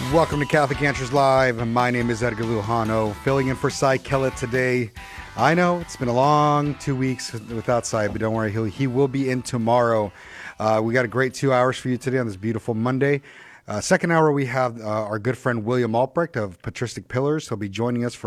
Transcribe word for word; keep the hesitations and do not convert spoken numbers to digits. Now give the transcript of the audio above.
Welcome to Catholic Answers Live. My name is Edgar Lujano, filling in for Cy Kellett today. I know it's been a long two weeks without Cy, but don't worry, he'll, he will be in tomorrow. Uh, we got a great two hours for you today on this beautiful Monday. Uh, second hour, we have uh, our good friend William Albrecht of Patristic Pillars. He'll be joining us for